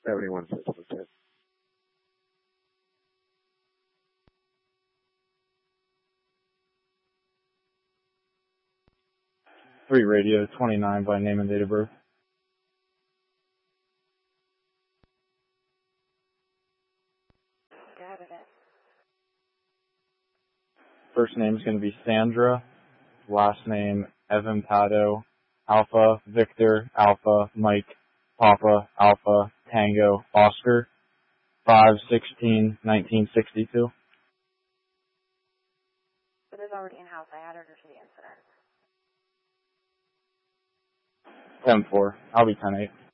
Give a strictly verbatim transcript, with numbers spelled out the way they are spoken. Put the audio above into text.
seventy-one Systems. three radio, twenty-nine by name and date of birth. Got it. First name is going to be Sandra. Last name, Evan Pado. Alpha, Victor, Alpha, Mike, Papa, Alpha, Tango, Oscar. five sixteen nineteen sixty-two. It is already in-house. I added her to the incident. ten four. I'll be ten eight.